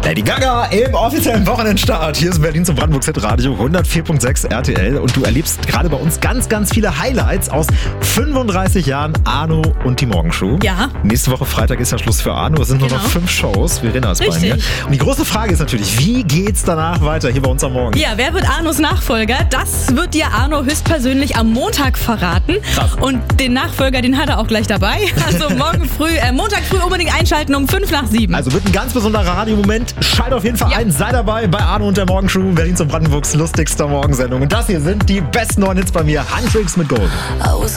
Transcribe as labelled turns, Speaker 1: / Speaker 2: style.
Speaker 1: Lady Gaga im offiziellen Wochenendstart. Hier ist Berlin zum Brandenburg Hit Radio 104.6 RTL und du erlebst gerade bei uns ganz, ganz viele Highlights aus 35 Jahren Arno und die Morgenshow.
Speaker 2: Ja.
Speaker 1: Nächste Woche Freitag ist ja Schluss für Arno. Es sind nur noch 5 Shows. Verena ist bei mir. Und die große Frage ist natürlich, wie geht's danach weiter hier bei uns am Morgen?
Speaker 2: Ja, wer wird Arnos Nachfolger? Das wird dir Arno höchstpersönlich am Montag verraten.
Speaker 1: Krass.
Speaker 2: Und den Nachfolger, den hat er auch gleich dabei. Also Montag früh unbedingt einschalten um 5:05.
Speaker 1: Also wird ein ganz besonderer Radiomoment. Schalt auf jeden Fall ein, sei dabei bei Arno und der Morgenshow, Berlin zum Brandenburgs lustigster Morgensendung. Und das hier sind die besten neuen Hits bei mir. Handtricks mit Gold.